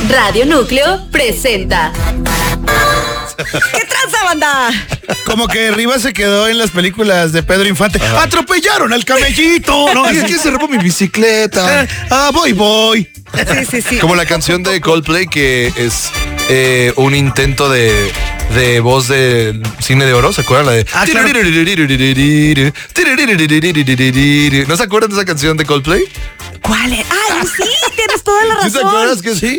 Radio Núcleo presenta. ¿Qué tranza, banda? Como que Rivas se quedó en las películas de Pedro Infante. ¡Atropellaron al camellito! No, es que se robó mi bicicleta. Voy. Sí. Como la canción de Coldplay, que es un intento de voz de Cine de Oro, ¿se acuerdan? La de... Claro. ¿No se acuerdan de esa canción de Coldplay? ¿Cuál es? ¡Ay, sí! Tienes toda la razón. ¿Sí te acuerdas que Sí.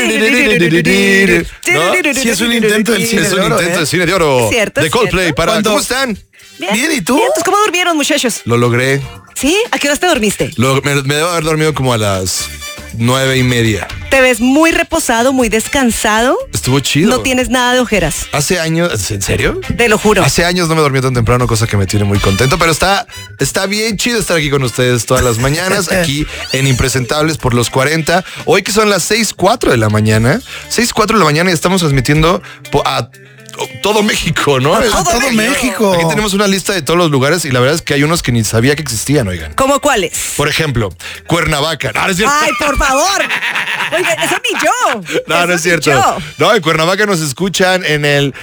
¿No? Sí, es un intento del Cine Es de un Oro. intento de Cine de Oro. Cierto, de Coldplay. cierto. ¿Cómo están? Bien, ¿y tú? Bien, pues, ¿cómo durmieron, muchachos? Lo logré. ¿Sí? ¿A qué horas te dormiste? Me debo haber dormido como a las 9:30. Te ves muy reposado, muy descansado. Estuvo chido. No tienes nada de ojeras. Hace años, ¿en serio? Te lo juro. Hace años no me dormí tan temprano, cosa que me tiene muy contento, pero está bien chido estar aquí con ustedes todas las mañanas, aquí en Impresentables por los 40. Hoy que son las 6:04 de la mañana, 6:04 de la mañana y estamos transmitiendo a todo México, ¿no? Todo México. Aquí tenemos una lista de todos los lugares y la verdad es que hay unos que ni sabía que existían, oigan. ¿Cómo cuáles? Por ejemplo, Cuernavaca. No, no es cierto. ¡Ay, por favor! Oiga, eso ni yo. No, Eso no es ni cierto. yo. No, en Cuernavaca nos escuchan en el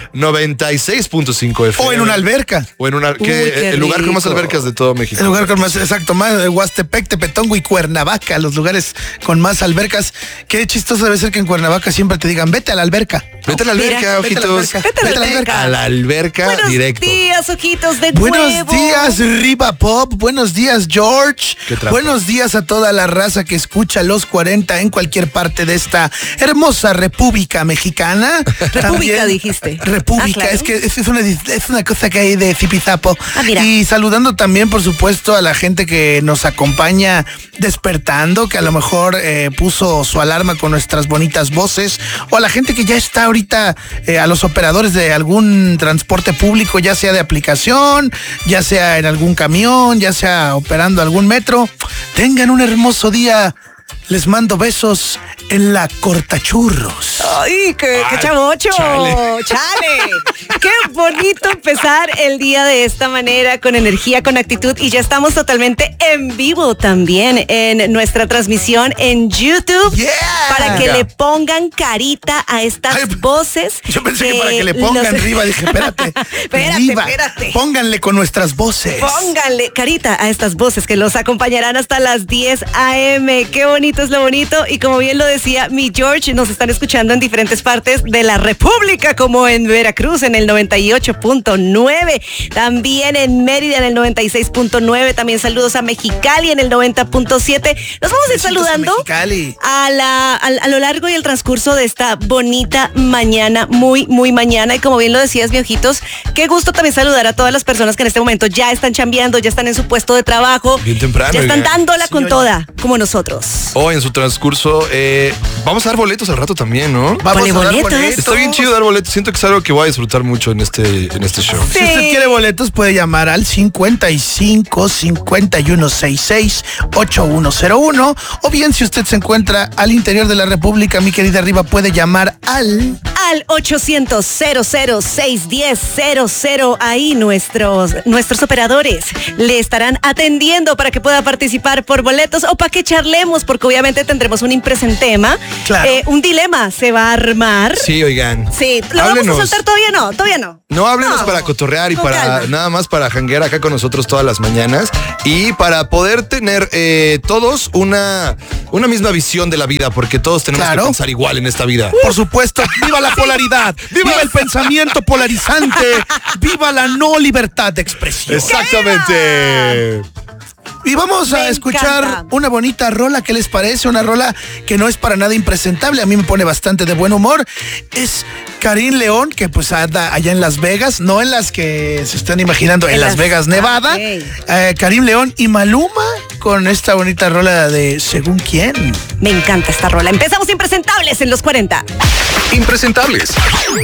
96.5 FM. O en una alberca. O en una... Uy, qué el lugar con más rico. albercas de todo México. El lugar con más, exacto, más Huastepec, Tepetongo y Cuernavaca, los lugares con más albercas. Qué chistoso debe ser que en Cuernavaca siempre te digan, vete a la alberca. Vete a la Mira, alberca, vete a la ojitos. alberca. Vete a la alberca. A la alberca Buenos directo. días, ojitos de Buenos huevo. días, Riva Pop. Buenos días, George. Qué trampa. Buenos días a toda la raza que escucha los 40 en cualquier parte de esta hermosa República Mexicana. También- dijiste. República, Claro. es que es una cosa que hay de zipizapo. Mira. Y saludando también, por supuesto, a la gente que nos acompaña despertando, que a lo mejor puso su alarma con nuestras bonitas voces, o a la gente que ya está ahorita, a los operadores de algún transporte público, ya sea de aplicación, ya sea en algún camión, ya sea operando algún metro. Tengan un hermoso día. Les mando besos en la cortachurros. ¡Ay, qué chamocho! ¡Chale! ¡Qué bonito empezar el día de esta manera, con energía, con actitud! Y ya estamos totalmente en vivo también en nuestra transmisión en YouTube. Yeah. Para que Ya. le pongan carita a estas Ay, voces. Yo pensé que para que le pongan Riva, dije, espérate. Riva, espérate. Pónganle con nuestras voces. Pónganle carita a estas voces que los acompañarán hasta las 10 a.m. ¡Qué bonito es lo bonito! Y como bien lo decía mi George, nos están escuchando en diferentes partes de la República, como en Veracruz en el 98.9, también en Mérida en el 96.9, también saludos a Mexicali en el 90.7. Nos vamos a ir saludando Mexicali. a lo largo y el transcurso de esta bonita mañana, muy mañana. Y como bien lo decías, mi ojitos, qué gusto también saludar a todas las personas que en este momento ya están chambeando, ya están en su puesto de trabajo. Bien temprano, Ya están oiga. dándola con Señora. toda, como nosotros. O en su transcurso, vamos a dar boletos al rato también, ¿no? Vamos Ponle a dar boletos. boletos. Está bien chido dar boletos. Siento que es algo que voy a disfrutar mucho en este show. Si usted quiere boletos, puede llamar al 55 5166 8101. O bien, si usted se encuentra al interior de la República, mi querida Riva, puede llamar al 800-006-1000. Ahí nuestros operadores le estarán atendiendo para que pueda participar por boletos o para que charlemos, porque obviamente tendremos un impresentema. Claro. Un dilema se va a armar. Sí, oigan. Sí, ¿lo vamos Háblenos. a soltar todavía? No. No, háblenos No. para cotorrear y Con para calma. nada más para janguear acá con nosotros todas las mañanas y para poder tener todos una misma visión de la vida, porque todos tenemos Claro. que pensar igual en esta vida. Por supuesto, viva la polaridad, viva el pensamiento polarizante, viva la no libertad de expresión. Exactamente. Y vamos Me a escuchar encanta. una bonita rola. ¿Qué les parece? Una rola que no es para nada impresentable. A mí me pone bastante de buen humor. Es Karim León, que pues anda allá en Las Vegas, no en las que se están imaginando, en Las Vegas, Nevada. Ok. Karim León y Maluma con esta bonita rola de Según Quién. Me encanta esta rola. Empezamos impresentables en los 40. Impresentables.